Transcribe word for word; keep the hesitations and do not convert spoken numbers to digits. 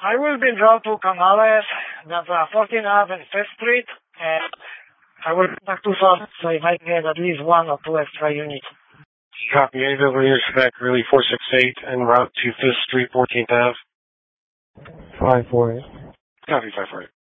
I will be dropped to Canales, that's uh, fourteenth Avenue and fifth Street, and I will contact two subs so if I can get at least one or two extra units. Copy. Anyville Leader spec really four six eight en route to fifth Street, fourteenth Avenue. five four eight. Copy, five four eight.